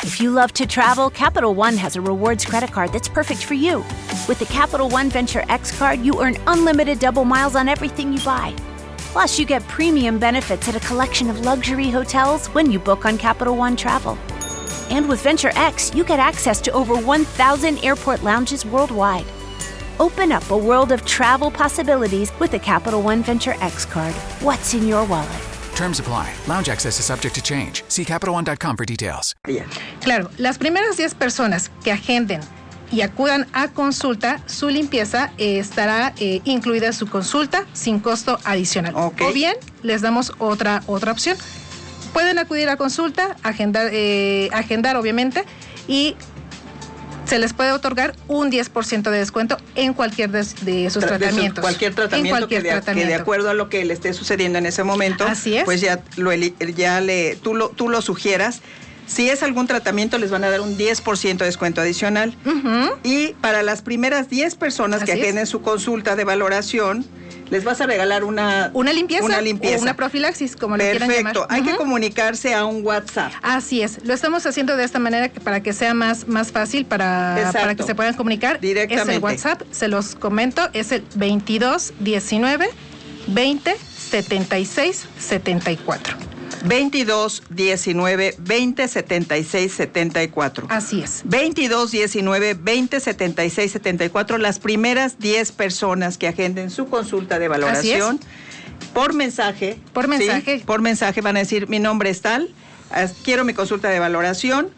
If you love to travel, Capital One has a rewards credit card that's perfect for you. With the Capital One Venture X card, you earn unlimited double miles on everything you buy. Plus, you get premium benefits at a collection of luxury hotels when you book on Capital One Travel. And with Venture X, you get access to over 1,000 airport lounges worldwide. Open up a world of travel possibilities with the Capital One Venture X card. What's in your wallet? Terms apply. Lounge access is subject to change. See CapitalOne.com for details. Claro, las primeras 10 personas que agenden y acudan a consulta, su limpieza estará incluida en su consulta sin costo adicional. Okay. O bien, les damos otra opción. Pueden acudir a consulta, agendar obviamente, y se les puede otorgar un 10% de descuento en cualquier de sus tratamientos. Cualquier tratamiento que de acuerdo a lo que le esté sucediendo en ese momento, así es, pues tú lo sugieras. Si es algún tratamiento, les van a dar un 10% de descuento adicional. Uh-huh. Y para las primeras 10 personas que agenden su consulta de valoración, les vas a regalar una limpieza. O una profilaxis, como le quieran llamar. Perfecto. Hay que comunicarse a un WhatsApp. Así es. Lo estamos haciendo de esta manera para que sea más fácil para que se puedan comunicar. Directamente. Es el WhatsApp, se los comento, es el 22 19 20 76 74. 22 19 20 76 74. Así es. 22 19 20 76 74. Las primeras 10 personas que agenden su consulta de valoración, por mensaje. ¿Sí? Por mensaje van a decir: mi nombre es tal, quiero mi consulta de valoración.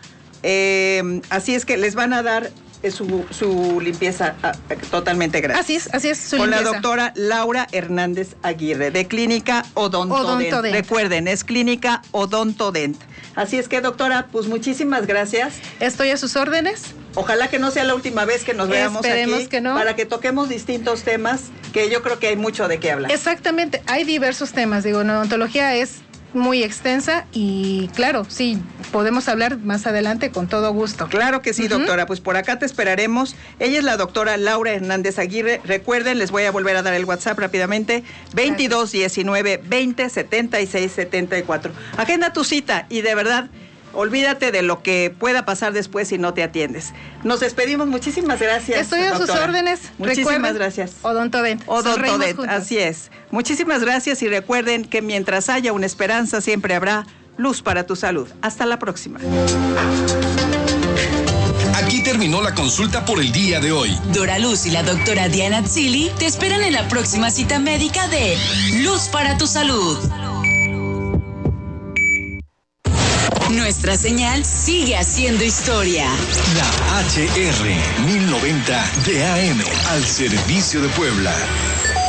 Así es que les van a dar su limpieza totalmente gratis. Así es, su con limpieza. La doctora Laura Hernández Aguirre, de Clínica Odontodent. Recuerden, es Clínica Odontodent. Así es que, doctora, pues muchísimas gracias. Estoy a sus órdenes. Ojalá que no sea la última vez que nos veamos Esperemos aquí, que no. Para que toquemos distintos temas, que yo creo que hay mucho de qué hablar. Exactamente, hay diversos temas. Digo, la odontología es muy extensa y claro, sí, podemos hablar más adelante con todo gusto. Claro que sí, doctora, pues por acá te esperaremos. Ella es la doctora Laura Hernández Aguirre. Recuerden, les voy a volver a dar el WhatsApp rápidamente, 22 19 20 76 74. Agenda tu cita y de verdad, olvídate de lo que pueda pasar después si no te atiendes. Nos despedimos, muchísimas gracias. Estoy a sus órdenes. Muchísimas gracias. Odontodent. Odontodent, así es. Muchísimas gracias y recuerden que mientras haya una esperanza, siempre habrá luz para tu salud. Hasta la próxima. Aquí terminó la consulta por el día de hoy. Dora Luz y la doctora Diana Tzili te esperan en la próxima cita médica de Luz para tu Salud. Nuestra señal sigue haciendo historia. La HR 1090 de AM al servicio de Puebla.